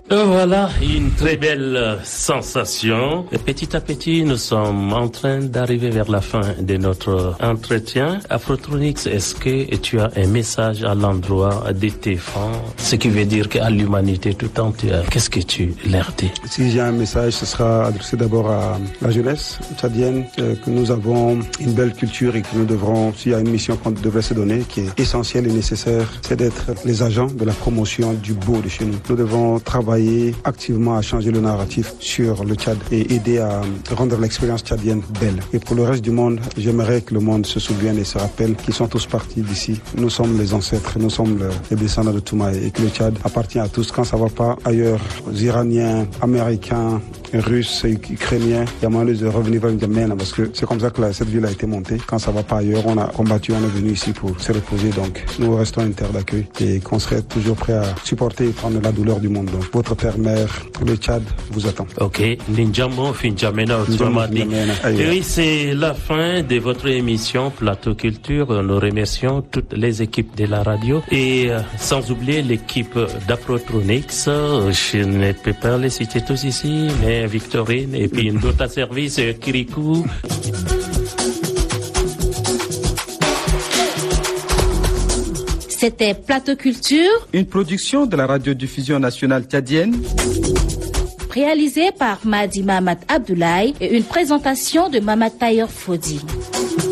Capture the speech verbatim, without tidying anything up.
Voilà, une très belle sensation. Et petit à petit, nous sommes en train d'arriver vers la fin de notre entretien. Afrotronics, est-ce que tu as un message à l'endroit de tes fans, ce qui veut dire qu'à l'humanité tout entière, qu'est-ce que tu leur dis? Si j'ai un message, ce sera adressé d'abord à la jeunesse tchadienne, euh, que nous avons une belle culture et que nous devrons, s'il y a une mission qu'on devrait se donner, qui est essentielle et nécessaire, c'est d'être les agents de la promotion du beau de chez nous. Nous devons travailler activement à changer le narratif sur le Tchad et aider à rendre l'expérience tchadienne belle. Et pour le reste du monde, j'aimerais que le monde se souvienne et se rappelle qu'ils sont tous partis d'ici. Nous sommes les ancêtres, nous sommes le, les descendants de Toumaï et que le Tchad appartient à tous. Quand ça va pas ailleurs, aux Iraniens, Américains, Russes, Ukrainiens, il y a moyen de revenir vers N'Djamena parce que c'est comme ça que la, cette ville a été montée. Quand ça va pas ailleurs, on a combattu, on est venu ici pour se reposer. Donc nous restons une terre d'accueil et qu'on serait toujours prêt à supporter et prendre la douleur du monde. Donc votre terre mère, le Tchad, vous attend. Ok, N'Djamena, N'Djamena, autrement dit. Et oui, c'est la fin de votre émission Plateau Culture. Nous remercions toutes les équipes de la radio et euh, sans oublier l'équipe d'Afrotronics. Je ne peux pas les citer tous ici, mais Victorine et puis une autre service, Kirikou. C'était Plateau Culture, une production de la radiodiffusion nationale tchadienne, réalisée par Madi Mahamat Abdoulaye et une présentation de Mamat Tayer Fodi.